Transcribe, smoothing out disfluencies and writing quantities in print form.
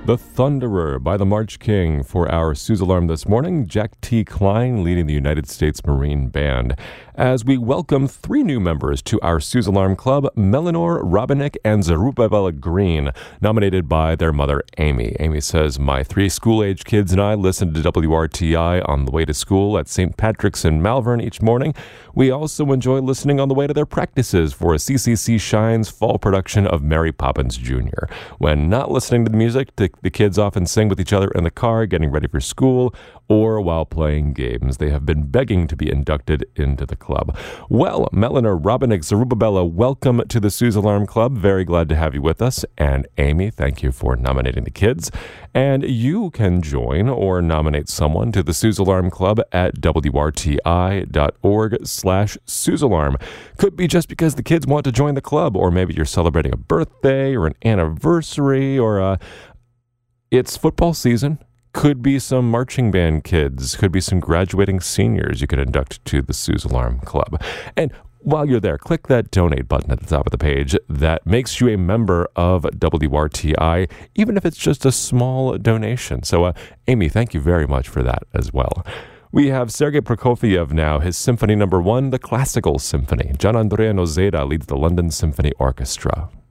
The Thunderer by the March King for our Suze Alarm this morning. Jack T. Klein leading the United States Marine Band. As we welcome 3 new members to our Suze Alarm Club, Melanor Robinek and Zerubbabel Green, nominated by their mother, Amy. Amy says, my 3 school-age kids and I listen to WRTI on the way to school at St. Patrick's in Malvern each morning. We also enjoy listening on the way to their practices for a CCC Shines fall production of Mary Poppins Jr. When not listening to the music, the kids often sing with each other in the car, getting ready for school, or while playing games. They have been begging to be inducted into the club. Well, Melanor Robinek Zerubbabel, welcome to the Suze Alarm Club. Very glad to have you with us. And Amy, thank you for nominating the kids. And you can join or nominate someone to the Suze Alarm Club at wrti.org/SuzeAlarm. Could be just because the kids want to join the club, or maybe you're celebrating a birthday or an anniversary, or it's football season. Could be some marching band kids. Could be some graduating seniors you could induct to the Suze Alarm Club. And while you're there, click that donate button at the top of the page. That makes you a member of WRTI, even if it's just a small donation. So, Amy, thank you very much for that as well. We have Sergei Prokofiev now, his Symphony No. 1, the Classical Symphony. Gian Andrea Nozeda leads the London Symphony Orchestra.